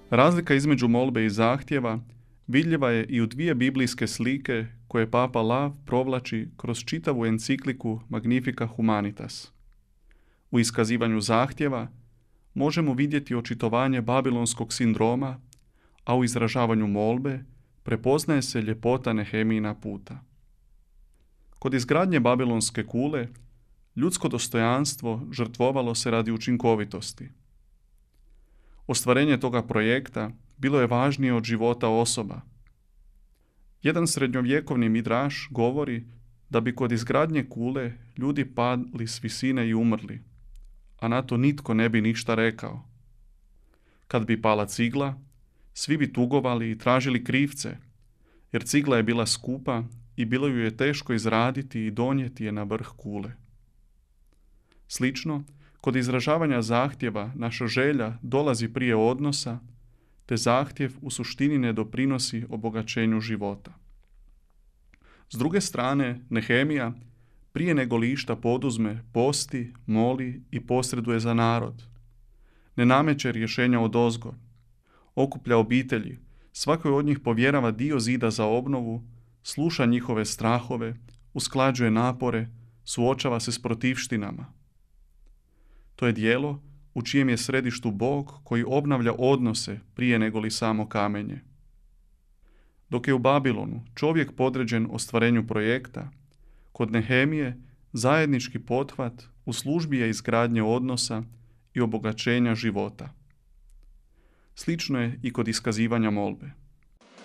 Razlika između molbe i zahtjeva vidljiva je i u dvije biblijske slike koje Papa Lav provlači kroz čitavu encikliku Magnifica Humanitas. U iskazivanju zahtjeva možemo vidjeti očitovanje babilonskog sindroma, a u izražavanju molbe prepoznaje se ljepota Nehemijina puta. Kod izgradnje babilonske kule, ljudsko dostojanstvo žrtvovalo se radi učinkovitosti. Ostvarenje toga projekta bilo je važnije od života osoba. Jedan srednjovjekovni midraš govori da bi kod izgradnje kule ljudi pali s visine i umrli, a na to nitko ne bi ništa rekao. Kad bi pala cigla, svi bi tugovali i tražili krivce, jer cigla je bila skupa i bilo ju je teško izraditi i donijeti je na vrh kule. Slično, kod izražavanja zahtjeva naša želja dolazi prije odnosa, te zahtjev u suštini ne doprinosi obogaćenju života. S druge strane, Nehemija, prije nego li išta poduzme, posti, moli i posreduje za narod. Ne nameće rješenja odozgo, okuplja obitelji, svakoj od njih povjerava dio zida za obnovu, sluša njihove strahove, usklađuje napore, suočava se s protivštinama. To je djelo u čijem je središtu Bog koji obnavlja odnose prije nego li samo kamenje. Dok je u Babilonu čovjek podređen ostvarenju projekta, kod Nehemije zajednički pothvat u službi je izgradnje odnosa i obogaćenja života. Slično je i kod iskazivanja molbe.